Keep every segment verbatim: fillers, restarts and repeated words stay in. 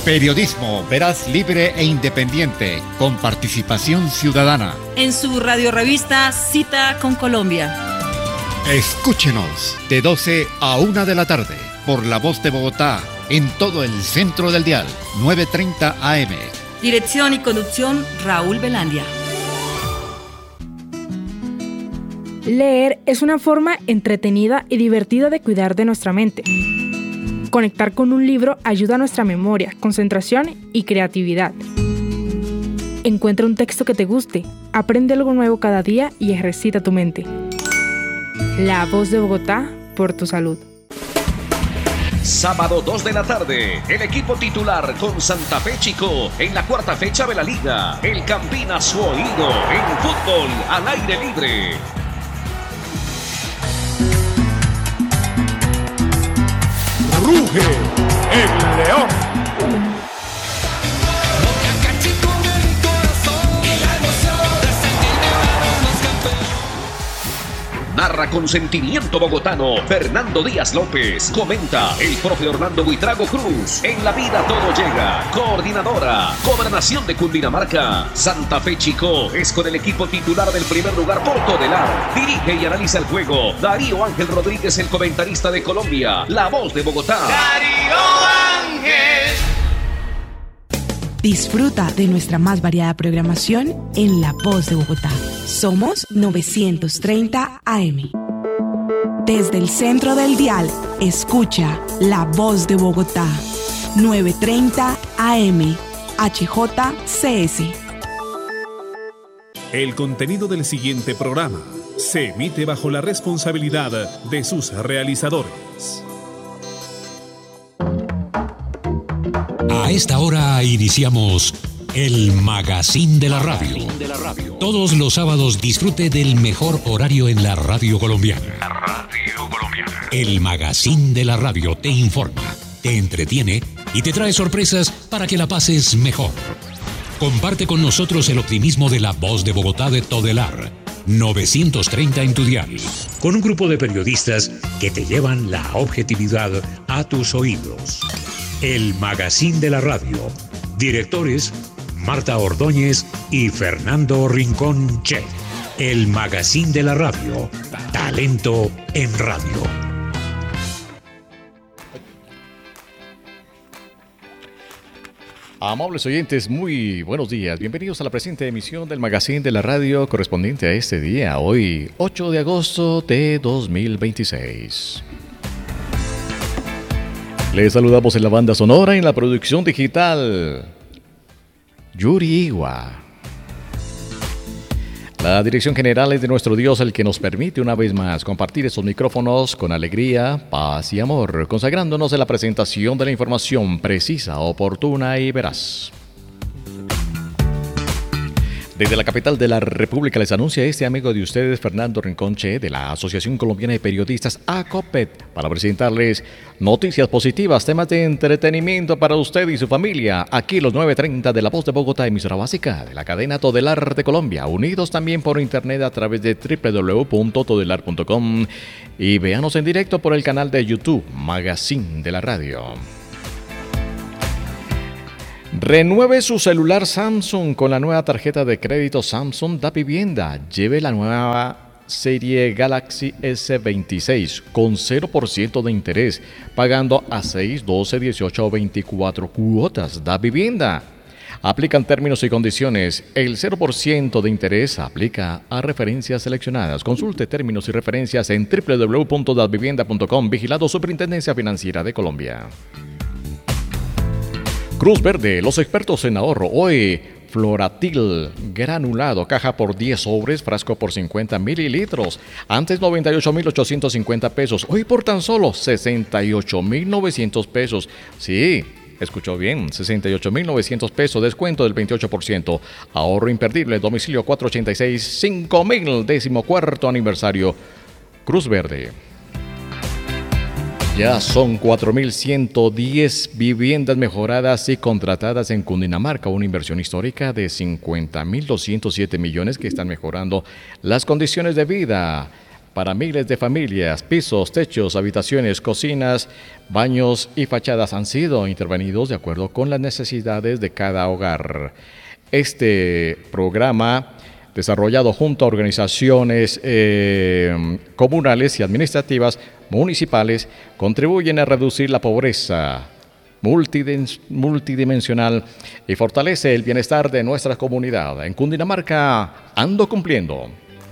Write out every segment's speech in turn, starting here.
Periodismo veraz, libre e independiente, con participación ciudadana. En su radiorevista Cita con Colombia. Escúchenos de doce a una de la tarde por La Voz de Bogotá, en todo el centro del dial, nueve treinta A M. Dirección y conducción, Raúl Velandia. Leer es una forma entretenida y divertida de cuidar de nuestra mente. Conectar con un libro ayuda a nuestra memoria, concentración y creatividad. Encuentra un texto que te guste, aprende algo nuevo cada día y ejercita tu mente. La Voz de Bogotá, por tu salud. Sábado dos de la tarde, el equipo titular con Santa Fe Chico en la cuarta fecha de la liga. El Campina su oído en fútbol al aire libre. Ruge el león. Narra con sentimiento bogotano Fernando Díaz López. Comenta el profe Orlando Buitrago Cruz. En la vida todo llega. Coordinadora, Gobernación de Cundinamarca. Santa Fe Chico es con el equipo titular del primer lugar por Todelar. Dirige y analiza el juego Darío Ángel Rodríguez, el comentarista de Colombia. La Voz de Bogotá. Darío Ángel. Disfruta de nuestra más variada programación en La Voz de Bogotá. Somos novecientos treinta A M. Desde el centro del dial, escucha La Voz de Bogotá. novecientos treinta A M. H J C S. El contenido del siguiente programa se emite bajo la responsabilidad de sus realizadores. A esta hora iniciamos el Magazine de la Radio. Todos los sábados disfrute del mejor horario en la radio colombiana. La radio colombiana. El Magazine de la Radio te informa, te entretiene y te trae sorpresas para que la pases mejor. Comparte con nosotros el optimismo de La Voz de Bogotá de Todelar, novecientos treinta en tu dial, con un grupo de periodistas que te llevan la objetividad a tus oídos. El Magazine de la Radio. Directores Marta Ordóñez y Fernando Rincón Che. El Magazine de la Radio. Talento en radio. Amables oyentes, muy buenos días. Bienvenidos a la presente emisión del Magazine de la Radio correspondiente a este día, hoy ocho de agosto de dos mil veintiséis. Les saludamos en la banda sonora, en la producción digital, Yuri Iwa. La dirección general es de nuestro Dios, el que nos permite una vez más compartir estos micrófonos con alegría, paz y amor, consagrándonos en la presentación de la información precisa, oportuna y veraz. Desde la capital de la República les anuncia este amigo de ustedes, Fernando Rincón Che, de la Asociación Colombiana de Periodistas ACOPET, para presentarles noticias positivas, temas de entretenimiento para usted y su familia. Aquí los nueve treinta de La Voz de Bogotá, emisora básica de la cadena Todelar de Colombia, unidos también por internet a través de doble u doble u doble u punto todelar punto com y véanos en directo por el canal de YouTube Magazine de la Radio. Renueve su celular Samsung con la nueva tarjeta de crédito Samsung Da Vivienda. Lleve la nueva serie Galaxy S veintiséis con cero por ciento de interés, pagando a seis, doce, dieciocho o veinticuatro cuotas Da Vivienda. Aplican términos y condiciones. El cero por ciento de interés aplica a referencias seleccionadas. Consulte términos y referencias en doble u doble u doble u punto da vivienda punto com. Vigilado Superintendencia Financiera de Colombia. Cruz Verde, los expertos en ahorro. Hoy, Floratil granulado, caja por diez sobres, frasco por cincuenta mililitros. Antes noventa y ocho mil ochocientos cincuenta pesos. Hoy por tan solo sesenta y ocho mil novecientos pesos. Sí, escuchó bien, sesenta y ocho mil novecientos pesos, descuento del veintiocho por ciento. Ahorro imperdible, domicilio cuatrocientos ochenta y seis, cinco mil, decimocuarto aniversario. Cruz Verde. Ya son cuatro mil ciento diez viviendas mejoradas y contratadas en Cundinamarca, una inversión histórica de cincuenta mil doscientos siete millones que están mejorando las condiciones de vida para miles de familias. Pisos, techos, habitaciones, cocinas, baños y fachadas han sido intervenidos de acuerdo con las necesidades de cada hogar. Este programa, desarrollado junto a organizaciones eh, comunales y administrativas municipales, contribuyen a reducir la pobreza multidimensional y fortalece el bienestar de nuestra comunidad. En Cundinamarca, ando cumpliendo.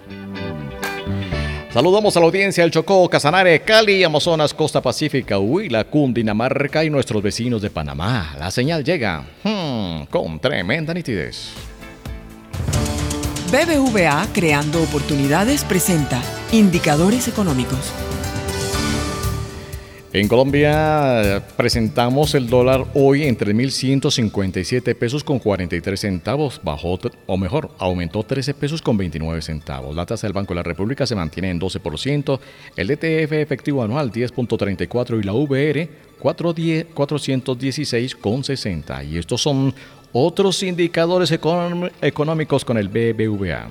Saludamos a la audiencia del Chocó, Casanare, Cali, Amazonas, Costa Pacífica, Huila, Cundinamarca y nuestros vecinos de Panamá. La señal llega hmm, con tremenda nitidez. B B V A Creando Oportunidades presenta Indicadores Económicos. En Colombia presentamos el dólar hoy en tres mil ciento cincuenta y siete pesos con cuarenta y tres centavos, bajó, o mejor, aumentó trece pesos con veintinueve centavos. La tasa del Banco de la República se mantiene en doce por ciento, el D T F efectivo anual diez punto treinta y cuatro y la V R cuatrocientos dieciséis con sesenta. Y estos son otros indicadores económ- económicos con el B B V A.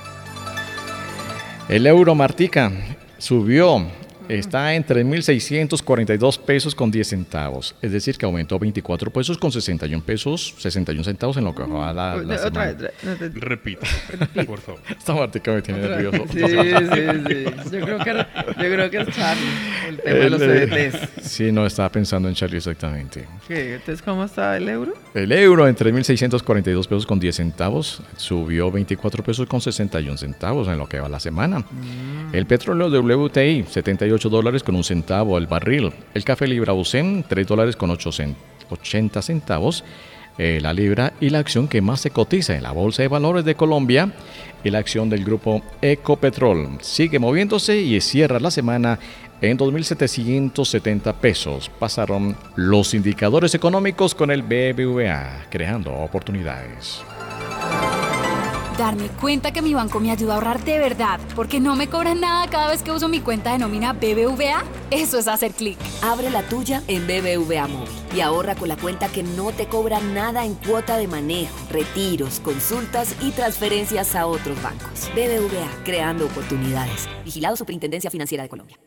El euro Martica subió. Está en tres mil seiscientos cuarenta y dos pesos con diez centavos. Es decir, que aumentó veinticuatro pesos con sesenta y uno pesos, sesenta y un centavos en lo que va la, la otra semana. vez, no te... Repita, por favor. Esta Martica me tiene nervioso. Sí, sí, sí. Yo creo que, yo creo que es Charlie, el tema el, de los C D Ts. Sí, no, estaba pensando en Charlie exactamente. ¿Qué? Entonces, ¿cómo está el euro? El euro en tres mil seiscientos cuarenta y dos pesos con diez centavos. Subió veinticuatro pesos con sesenta y un centavos en lo que va la semana. Mm. El petróleo W T I, setenta y ocho dólares con un centavo el barril. El café libra U S E M, tres dólares con ochenta centavos. Eh, la libra y la acción que más se cotiza en la Bolsa de Valores de Colombia y la acción del grupo Ecopetrol. Sigue moviéndose y cierra la semana en dos mil setecientos setenta pesos. Pasaron los indicadores económicos con el B B V A, creando oportunidades. Darme cuenta que mi banco me ayuda a ahorrar de verdad, porque no me cobran nada cada vez que uso mi cuenta de nómina B B V A. Eso es hacer clic. Abre la tuya en B B V A Móvil y ahorra con la cuenta que no te cobra nada en cuota de manejo, retiros, consultas y transferencias a otros bancos. B B V A, creando oportunidades. Vigilado Superintendencia Financiera de Colombia.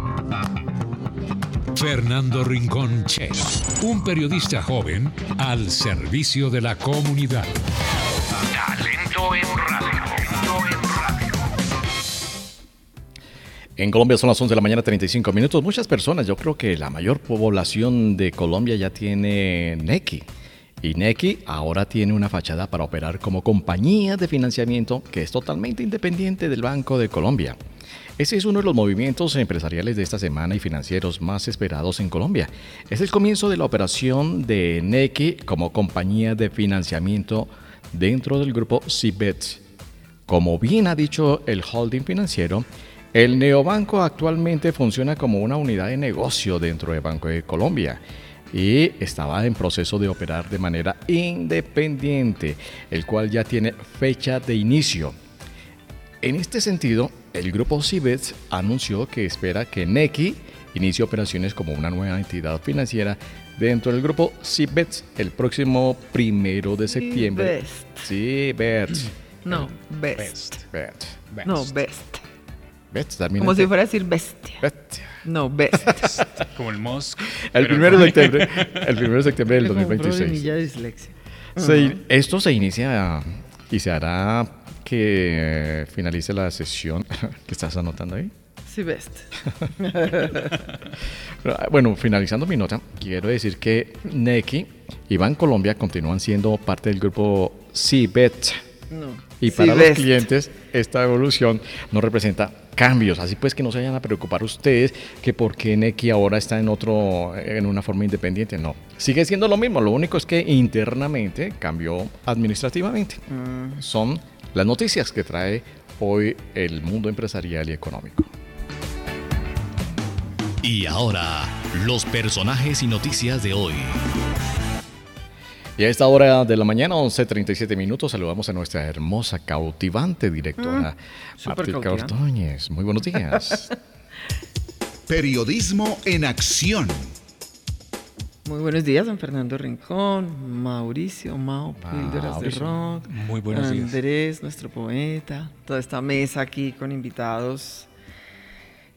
Fernando Rincón Chess, un periodista joven al servicio de la comunidad. Talento en radio. En Colombia son las once de la mañana, treinta y cinco minutos. Muchas personas, yo creo que la mayor población de Colombia ya tiene Nequi. Y Nequi ahora tiene una fachada para operar como compañía de financiamiento que es totalmente independiente del Banco de Colombia. Ese es uno de los movimientos empresariales de esta semana y financieros más esperados en Colombia. Es el comienzo de la operación de Nequi como compañía de financiamiento dentro del grupo Cibet. Como bien ha dicho el holding financiero, el neobanco actualmente funciona como una unidad de negocio dentro del Banco de Colombia y estaba en proceso de operar de manera independiente, el cual ya tiene fecha de inicio. En este sentido, el grupo Cibet anunció que espera que Nequi inicie operaciones como una nueva entidad financiera dentro del grupo Cibet el próximo primero de septiembre. Cibet. No, best. Best. Best. Best. No, best. Best como si fuera a decir bestia. Bestia. No, best. Como el Musk. El primero de septiembre, el primero de septiembre del dos mil veintiséis. De dislexia. Se, Uh-huh. Esto se inicia y se hará que finalice la sesión. ¿Qué estás anotando ahí? Sí, best. Bueno, finalizando mi nota, quiero decir que Nequi y Bancolombia continúan siendo parte del grupo Cibet. No. Y para Cibest. los clientes, esta evolución no representa cambios. Así pues que no se vayan a preocupar ustedes que por qué Nequi ahora está en otro, en una forma independiente. No, sigue siendo lo mismo. Lo único es que internamente cambió administrativamente. Mm. Son las noticias que trae hoy el mundo empresarial y económico. Y ahora, los personajes y noticias de hoy. Y a esta hora de la mañana, once treinta y siete minutos, saludamos a nuestra hermosa, cautivante directora, mm, Martica Ordóñez. Muy buenos días. Periodismo en acción. Muy buenos días, don Fernando Rincón, Mauricio, Mao, Píldoras de Rock. Muy buenos días. Andrés, nuestro poeta, toda esta mesa aquí con invitados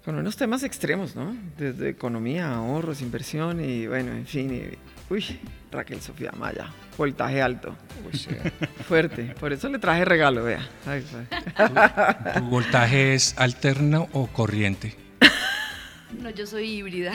con unos temas extremos, ¿no? Desde economía, ahorros, inversión y bueno, en fin. Y, uy, Raquel Sofía Maya, voltaje alto. Uy, sí. Fuerte, por eso le traje regalo, vea. Ay, ¿Tu, ¿Tu voltaje es alterno o corriente? No, yo soy híbrida.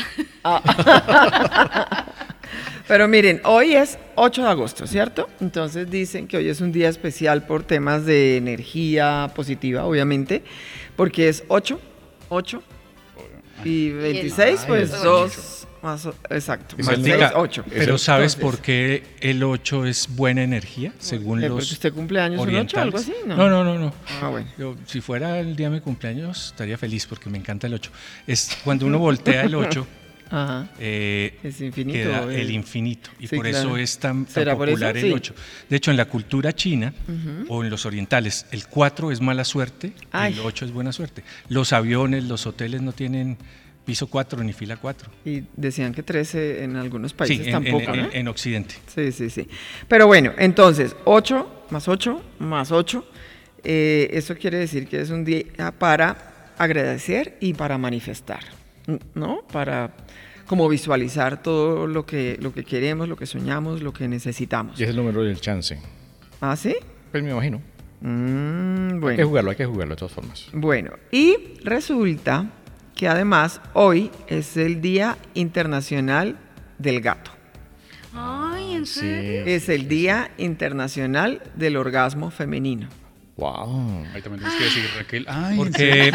Ah. Pero miren, hoy es ocho de agosto, ¿cierto? Entonces dicen que hoy es un día especial por temas de energía positiva, obviamente, porque es ocho, ocho y veintiséis, Ay, pues es dos, más, exacto, más Martica, seis, ocho. Pero ¿sabes Entonces, por qué el ocho es buena energía, según ¿Eh, los porque usted cumpleaños un ocho, algo así? No, No, no, no. no. Ah, bueno. Yo, si fuera el día de mi cumpleaños, estaría feliz porque me encanta el ocho. Es cuando uno voltea el ocho, Ajá. Eh, es infinito. queda eh. el infinito. Y Sí, por claro. eso es tan, tan ¿Será por popular eso? el Sí. ocho. De hecho, en la cultura china Ujú. o en los orientales, el cuatro es mala suerte, Ay. el ocho es buena suerte. Los aviones, los hoteles no tienen piso cuatro ni fila cuatro. Y decían que trece en algunos países Sí, en, tampoco, en, ¿no? en, en Occidente. Sí, sí, sí. Pero bueno, entonces, ocho más ocho más ocho, eh, eso quiere decir que es un día para agradecer y para manifestar, ¿no? Para como visualizar todo lo que, lo que queremos, lo que soñamos, lo que necesitamos. Y es el número del chance. ¿Ah, sí? Pues me imagino. Mm, bueno. Hay que jugarlo, hay que jugarlo de todas formas. Bueno, y resulta que además hoy es el Día Internacional del Gato. Ay, ¿en serio? Es el Día Internacional del Orgasmo Femenino. Wow. Ahí también tienes que decir, Raquel. Ay, Porque...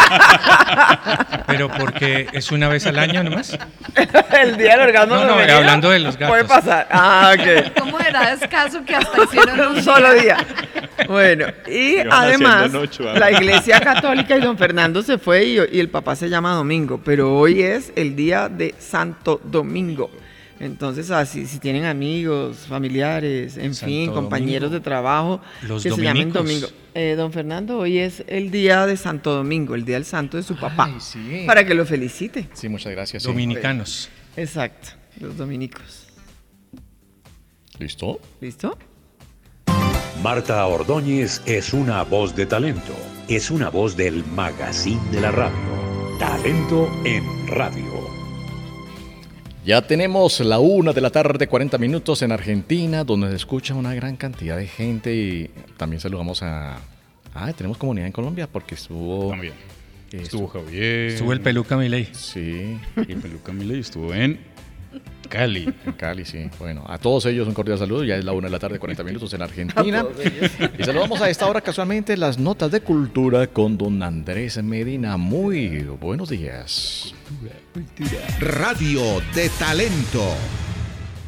Pero porque es una vez al año nomás. El Día del Orgasmo No, no, Femenino. hablando de los gatos. Puede pasar. Ah, ok. ¿Cómo era escaso que hasta hicieron Un solo día. Bueno, y Iban además, haciendo ocho, ¿ah? la Iglesia Católica y don Fernando se fue y, y el papá se llama Domingo, pero hoy es el día de Santo Domingo. Entonces, así, si tienen amigos, familiares, en Santo fin, compañeros Domingo. de trabajo Los que se llamen dominicos. Domingo. Eh, don Fernando, hoy es el día de Santo Domingo, el día del santo de su papá, Ay, sí. para que lo felicite. Sí, muchas gracias. sí. Dominicanos. Exacto, los dominicos. ¿Listo? ¿Listo? Marta Ordóñez es una voz de talento. Es una voz del Magazine de la Radio. Talento en radio. Ya tenemos la una de la tarde, cuarenta minutos en Argentina, donde se escucha una gran cantidad de gente y también saludamos a... Ah, tenemos comunidad en Colombia porque estuvo... También. eh, Estuvo Javier. Estuvo el Peluca Milei. Sí. Y el Peluca Milei estuvo en Cali. En Cali, sí. Bueno, a todos ellos un cordial saludo. Ya es la una de la tarde, cuarenta minutos en Argentina. Y saludamos a esta hora casualmente las notas de cultura con don Andrés Medina. Muy buenos días. Radio de talento.